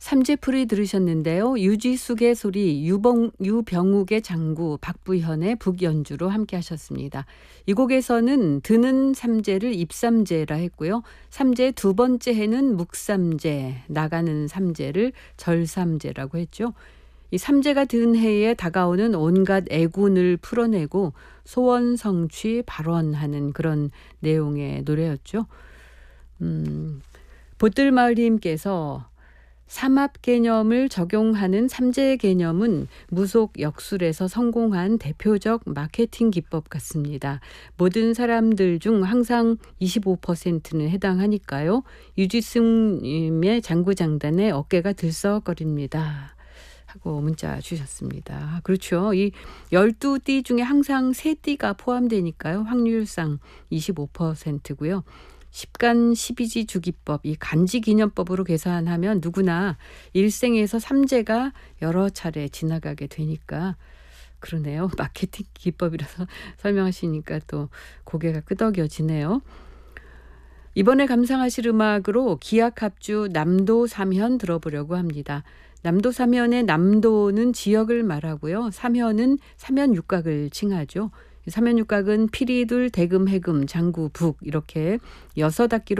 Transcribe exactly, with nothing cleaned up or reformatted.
삼재풀이 들으셨는데요. 유지숙의 소리, 유봉, 유병욱의 장구, 박부현의 북연주로 함께 하셨습니다. 이 곡에서는 드는 삼재를 입삼재라 했고요. 삼재 두 번째 해는 묵삼재, 나가는 삼재를 절삼재라고 했죠. 이 삼재가 든 해에 다가오는 온갖 애군을 풀어내고 소원 성취 발원하는 그런 내용의 노래였죠. 음, 보뜰마을님께서 삼합 개념을 적용하는 삼재 개념은 무속 역술에서 성공한 대표적 마케팅 기법 같습니다. 모든 사람들 중 항상 이십오 퍼센트는 해당하니까요. 유지승님의 장구장단에 어깨가 들썩거립니다. 하고 문자 주셨습니다. 그렇죠. 이 열두 띠 중에 항상 세 띠가 포함되니까요. 확률상 이십오 퍼센트고요. 십간 십이지 주기법, 이 간지기념법으로 계산하면 누구나 일생에서 삼재가 여러 차례 지나가게 되니까 그러네요. 마케팅 기법이라서 설명하시니까 또 고개가 끄덕여지네요. 이번에 감상하실 음악으로 기악합주 남도 삼현 들어보려고 합니다. 남도 삼현의 남도는 지역을 말하고요. 삼현은 삼현육각을 칭하죠. 삼현육각은 피리둘, 대금, 해금, 장구, 북 이렇게 여섯 악기로